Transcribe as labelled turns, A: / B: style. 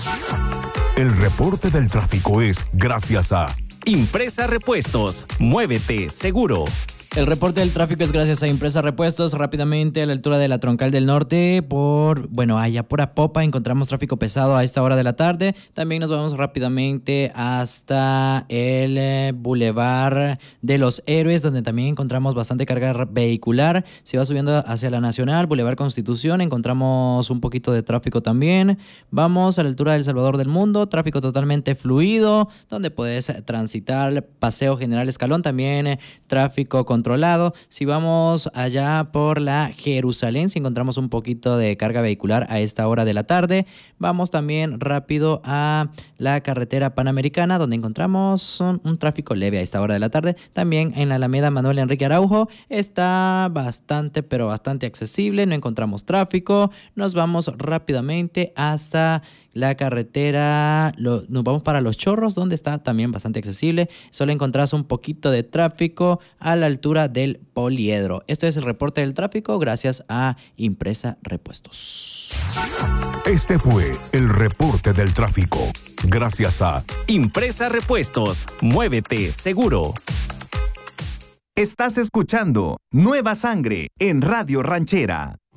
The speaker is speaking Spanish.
A: El reporte del tráfico es gracias a
B: Impresa Repuestos. Muévete seguro.
C: El reporte del tráfico es gracias a Impresa Repuestos. Rápidamente a la altura de la Troncal del Norte, allá por Apopa encontramos tráfico pesado a esta hora de la tarde. También nos vamos rápidamente hasta el Boulevard de los Héroes, donde también encontramos bastante carga vehicular. Se va subiendo hacia la Nacional, Boulevard Constitución, encontramos un poquito de tráfico también. Vamos a la altura del Salvador del Mundo, tráfico totalmente fluido, donde puedes transitar. Paseo General Escalón, también tráfico controlado. Si vamos allá por la Jerusalén, si encontramos un poquito de carga vehicular a esta hora de la tarde. Vamos también rápido a la carretera Panamericana, donde encontramos un tráfico leve a esta hora de la tarde. También en la Alameda Manuel Enrique Araujo está bastante accesible, no encontramos tráfico. Nos vamos rápidamente hasta la carretera, nos vamos para Los Chorros, donde está también bastante accesible. Solo encontrás un poquito de tráfico a la altura del Poliedro. Esto es el reporte del tráfico gracias a Impresa Repuestos.
A: Este fue el reporte del tráfico gracias a
B: Impresa Repuestos. Muévete seguro.
D: Estás escuchando Nueva Sangre en Radio Ranchera.